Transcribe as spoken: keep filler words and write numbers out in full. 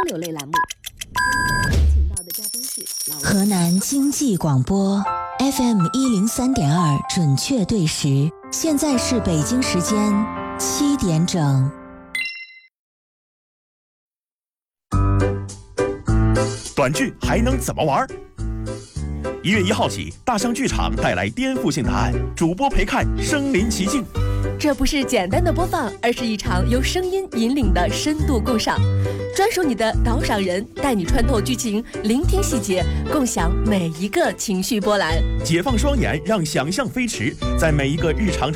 流类栏目。请到的嘉宾是河南经济广播 F M 一零三点二，准确对时，现在是北京时间七点整。 短剧还能怎么玩？一月一号起，大象剧场带来颠覆性答案，主播陪看，身临其境。 这不是简单的播放，而是一场由声音引领的深度共赏。专属你的导赏人，带你穿透剧情，聆听细节，共享每一个情绪波澜。 解放双眼，让想象飞驰，在每一个日常